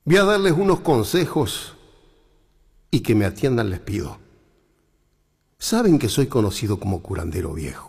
Voy a darles unos consejos y que me atiendan les pido. Saben que soy conocido como curandero viejo.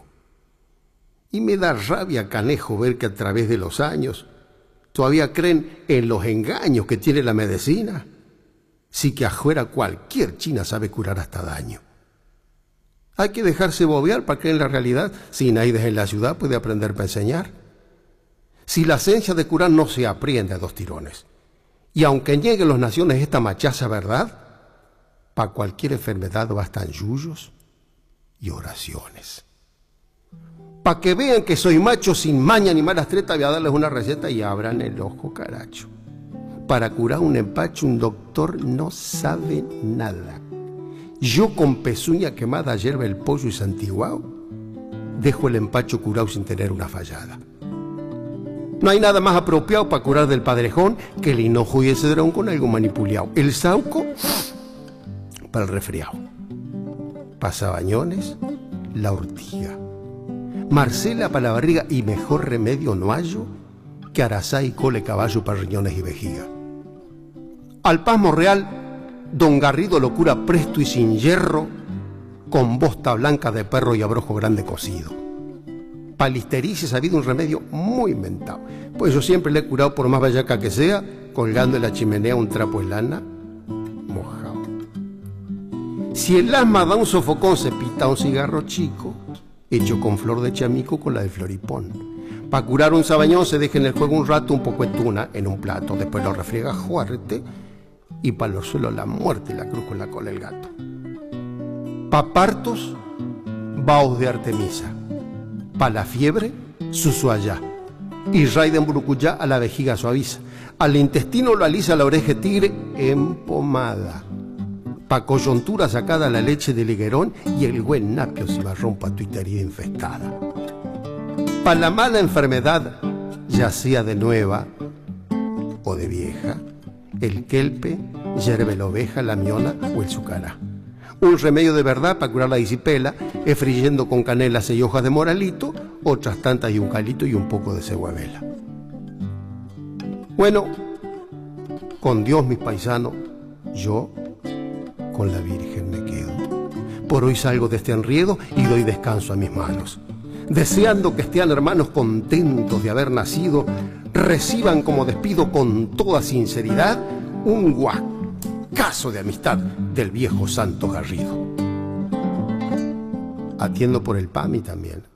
Y me da rabia, canejo, ver que a través de los años todavía creen en los engaños que tiene la medicina. Sí que afuera cualquier china sabe curar hasta daño. Hay que dejarse bobear para creer en la realidad. Si nadie en la ciudad puede aprender para enseñar. Si la ciencia de curar no se aprende a dos tirones. Y aunque nieguen los naciones esta machaza verdad, para cualquier enfermedad bastan yuyos y oraciones. Para que vean que soy macho sin maña ni malas tretas, voy a darles una receta y abran el ojo, caracho. Para curar un empacho un doctor no sabe nada. Yo con pezuña quemada, hierba el pollo y santiguao, dejo el empacho curado sin tener una fallada. No hay nada más apropiado para curar del padrejón que el hinojo y el cedrón con algo manipulado. El sauco para el resfriado. Pasabañones, la ortiga. Marcela para la barriga y mejor remedio no hallo que arazá y cole caballo para riñones y vejiga. Al pasmo real, don Garrido lo cura presto y sin hierro, con bosta blanca de perro y abrojo grande cocido. Para la histericia ha habido un remedio muy inventado, pues yo siempre le he curado por más vallaca que sea, colgando en la chimenea un trapo de lana mojado. Si el asma da un sofocón, se pita un cigarro chico, hecho con flor de chamico con la de floripón. Para curar un sabañón se deja en el juego un rato un poco de tuna en un plato, después lo refriega fuerte y para los suelos la muerte y la cruz con la cola del gato. Pa' partos, vaos de Artemisa. Pa' la fiebre, susuayá. Y raiden burucuyá a la vejiga suaviza. Al intestino lo alisa la oreja de tigre en pomada. Pa' coyuntura sacada la leche del higuerón y el buen napio cimarrón pa' tu herida infestada. Pa' la mala enfermedad, ya sea de nueva o de vieja, el quelpe, yerbe la oveja, la miona o el sucará. Un remedio de verdad para curar la disipela es friendo con canela 6 hojas de moralito, otras tantas y un calito y un poco de ceguabela. Bueno, con Dios mis paisanos, yo con la Virgen me quedo. Por hoy salgo de este enriedo y doy descanso a mis manos. Deseando que estén hermanos contentos de haber nacido, reciban como despido con toda sinceridad un guacazo de amistad del viejo santo Garrido. Atiendo por el PAMI también.